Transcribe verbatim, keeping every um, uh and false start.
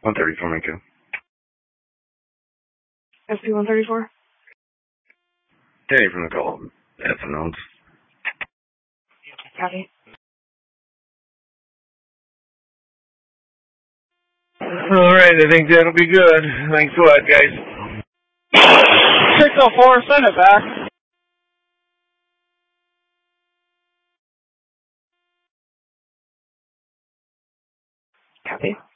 one thirty-four, Mako. S P one thirty-four? Hey, from the call. F and Copy. Alright, I think that'll be good. Thanks a lot, guys. six oh four, send it back. Copy.